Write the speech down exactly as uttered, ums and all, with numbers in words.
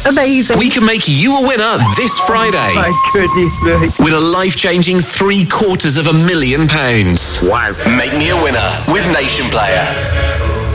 Amazing. We can make you a winner this Friday. My goodness me. With a life-changing three quarters of a million pounds. Wow. Make me a winner with Nation Player.